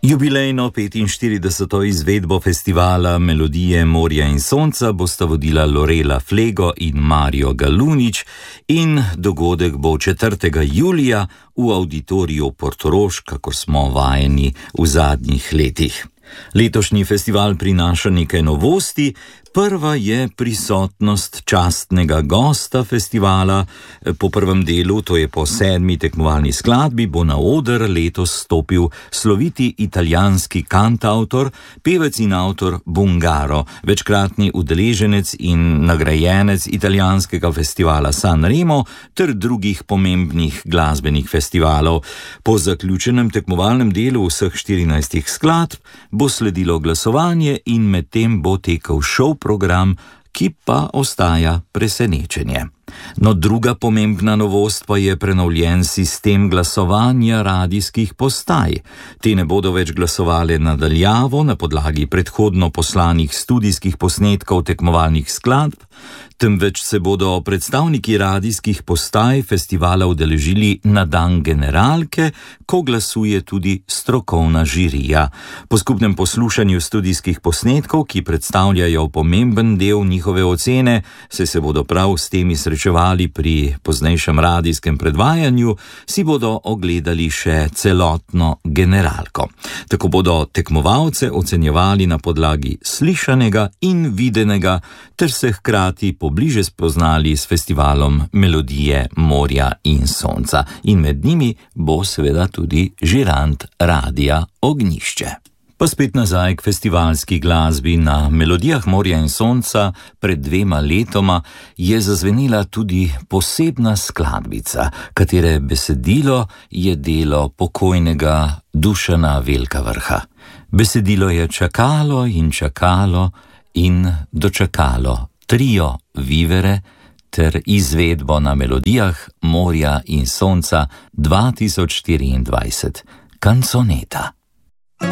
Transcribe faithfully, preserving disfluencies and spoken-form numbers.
Jubilejno petinštirideseto izvedbo festivala Melodije morja in sonca bosta vodila Lorela Flego in Mario Galunič in dogodek bo četrtega julija v Avditoriju Portorož, kakor smo vajeni v zadnjih letih. Letošnji festival prinaša nekaj novosti. Prva je prisotnost častnega gosta festivala. Po prvem delu, to je po sedmi tekmovalni skladbi, bo na oder letos stopil sloviti italijanski kantavtor, pevec in avtor Bungaro, večkratni udeleženec in nagrajenec italijanskega festivala Sanremo ter drugih pomembnih glasbenih festivalov. Po zaključenem tekmovalnem delu vseh štirinajstih skladb bo sledilo glasovanje in medtem bo tekel šov program, ki pa ostaja presenečenje. No, druga pomembna novost pa je prenovljen sistem glasovanja radijskih postaj. Te ne bodo več glasovale nadaljavo na podlagi predhodno poslanih studijskih posnetkov tekmovalnih skladb, temveč se bodo predstavniki radijskih postaj festivala udeležili na dan generalke, ko glasuje tudi strokovna žirija. Po skupnem poslušanju studijskih posnetkov, ki predstavljajo pomemben del njihove ocene, se se bodo prav s temi srečevali pri poznejšem radijskem predvajanju, si bodo ogledali še celotno generalko. Tako bodo tekmovalce ocenjevali na podlagi slišanega in videnega, ter se hkrati pobliže spoznali s festivalom Melodije morja in sonca. In med njimi bo seveda tudi žirant Radia Ognjišče. Pa spet nazaj k festivalski glasbi. Na Melodijah morja in sonca pred dvema letoma je zazvenila tudi posebna skladbica, katere besedilo je delo pokojnega Dušana Velkavrha. Besedilo je čakalo in čakalo in dočakalo trio Vivere ter izvedbo na Melodijah morja in sonca dva tisoč štiriindvajset Canzoneta.